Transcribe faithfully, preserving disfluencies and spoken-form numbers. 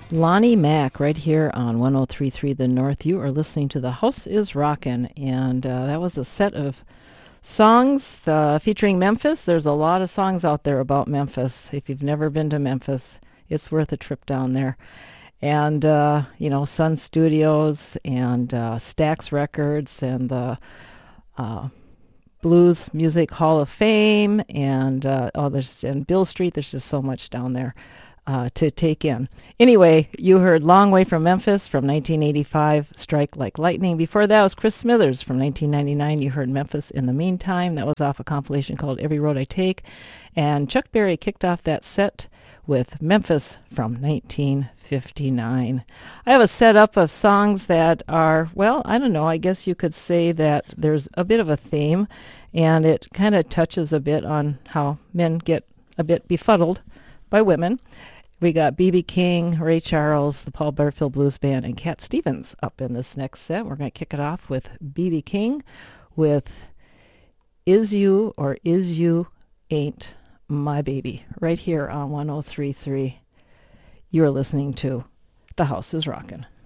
Lonnie Mack right here on one oh three point three The North. You are listening to The House is Rockin', and uh, that was a set of songs uh, featuring Memphis. There's a lot of songs out there about Memphis. If you've never been to Memphis, it's worth a trip down there. And, uh, you know, Sun Studios and uh, Stax Records and the uh, Blues Music Hall of Fame and, uh, oh, there's, and Bill Street. There's just so much down there. Uh, to take in. Anyway, you heard Long Way from Memphis from nineteen eighty-five, Strike Like Lightning. Before that was Chris Smithers from nineteen ninety-nine. You heard Memphis in the Meantime. That was off a compilation called Every Road I Take. And Chuck Berry kicked off that set with Memphis from nineteen fifty-nine. I have a setup of songs that are, well, I don't know, I guess you could say that there's a bit of a theme, and it kind of touches a bit on how men get a bit befuddled by women. We got B B King, Ray Charles, the Paul Butterfield Blues Band, and Cat Stevens up in this next set. We're going to kick it off with B B King with Is You or Is You Ain't My Baby, right here on one oh three point three. You're listening to The House is Rockin'.